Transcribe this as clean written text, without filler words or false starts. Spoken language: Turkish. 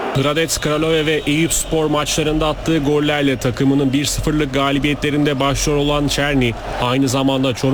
Hradec Kralove ve Eyüpspor maçlarında attığı gollerle takımının 1-0'lık galibiyetlerinde başrol olan Çerni aynı zamanda Çorum